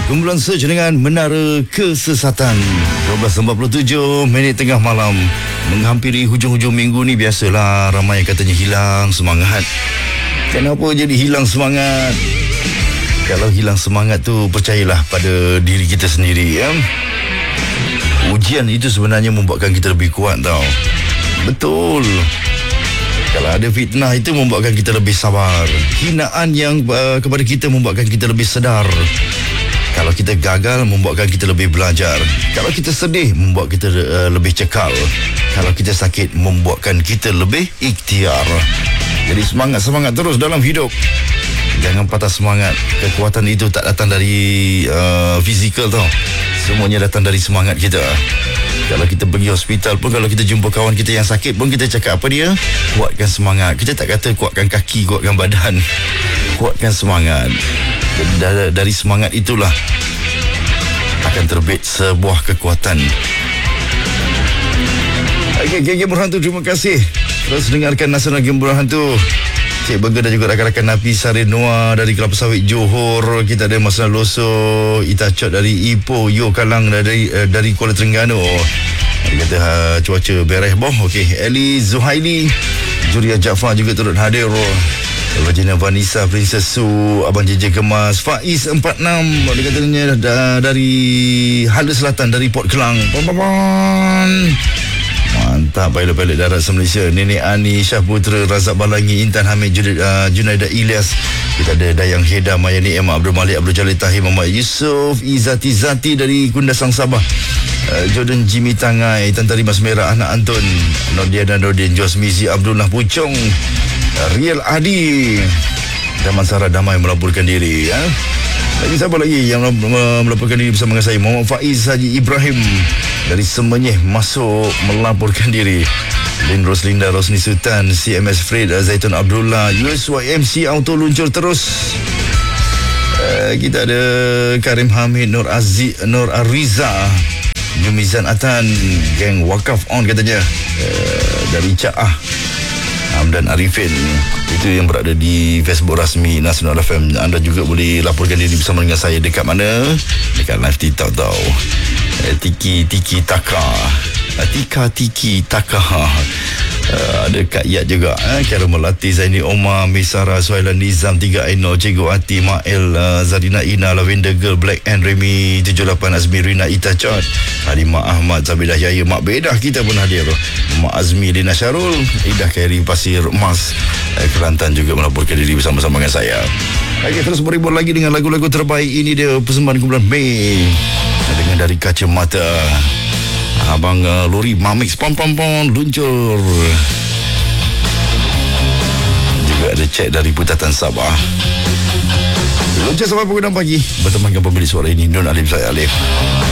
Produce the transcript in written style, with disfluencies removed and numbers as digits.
Kumpulan Search dengan Menara Kesesatan. 12.47 minit tengah malam. Menghampiri hujung-hujung minggu ni, biasalah ramai yang katanya hilang semangat. Kenapa jadi hilang semangat? Kalau hilang semangat tu, percayalah pada diri kita sendiri, ya. Ujian itu sebenarnya membuatkan kita lebih kuat, tau. Betul. Kalau ada fitnah itu membuatkan kita lebih sabar. Hinaan yang kepada kita membuatkan kita lebih sedar. Kalau kita gagal, membuatkan kita lebih belajar. Kalau kita sedih, membuat kita lebih cekal. Kalau kita sakit, membuatkan kita lebih ikhtiar. Jadi semangat terus dalam hidup. Jangan patah semangat. Kekuatan itu tak datang dari fizikal, tau. Semuanya datang dari semangat kita. Kalau kita pergi hospital pun, kalau kita jumpa kawan kita yang sakit pun, kita cakap apa dia? Kuatkan semangat. Kita tak kata kuatkan kaki, kuatkan badan. Kuatkan semangat. Dari semangat itulah akan terbit sebuah kekuatan. Okey, Game Berhantu, terima kasih. Terus dengarkan Nasional Game Berhantu. Cik Burger dan juga rakan-rakan Napi Sari Noah dari Kelapa Sawit Johor. Kita ada Mas Loso, Ita Chot dari Ipoh, Yo Kalang dari Kuala Terengganu. Dia kata cuaca beres boh. Okey, Eli Zuhaili, Juria Jaafar juga turut hadir. Vagina Vanessa, Princess Su, Abang JJ Kemas, Faiz 46, dia katanya dari Hala Selatan, dari Port Kelang. Mantap, pilot darat se-Malaysia. Nenek Ani, Syah Putra, Razak Balangi, Intan Hamid, Junaida Ilyas. Kita ada Dayang Heda, Mayani Emma, Abdul Malik, Abdul Jalil Tahir, Muhammad Yusof, Izati Zati dari Kundasang Sabah, Jordan Jimmy Tangai, Tantari Mas Merah, Anak Antun, Nordiana Nordin, Jos Mizi, Abdullah Pucong, Riel Adi, Daman Sarah Damai melaporkan diri, ya. Lagi siapa lagi yang melaporkan diri bersama dengan saya? Muhammad Faiz Haji Ibrahim dari Semenyih masuk melaporkan diri. Lin Roslinda, Rosni Sultan, CMS Fred, Zaitun Abdullah, USYMC Auto luncur terus. Kita ada Karim Hamid, Nur Ariza, Jumizan Atan, geng Wakaf On katanya, dari Ca'ah, Hamdan Arifin. Itu yang berada di Facebook rasmi Nasional FM. Anda juga boleh laporkan diri bersama dengan saya. Dekat mana? Dekat live TikTok, tau. Tiki Taka, Tika Tiki Taka. Ada Kak Yat juga, Kara Melati, Zaini Omar, Misara, Suhailan Nizam, 3 Aino, Cikgu Ati, Mael, Zadina Ina, Lavender Girl, Black and Remy, 78 Azmi, Rina Ita Chot, Halimah Ahmad, Zabidah Yaya, Mak Bedah kita pun hadir. Mak Azmi, Lina Syarul, Idah Khairi, Pasir Emas, Kelantan juga melaporkan diri bersama-sama dengan saya. Okey, terus berhibur lagi dengan lagu-lagu terbaik. Ini dia persembahan kumpulan Mei dengan Dari Kacamata. Abang Lori Mamix pom luncur. Juga ada cek dari Putatan Sabah. Luncur sampai pukul 6 pagi. Bertemankan pemilik suara ini, Nun Alim, saya Alif.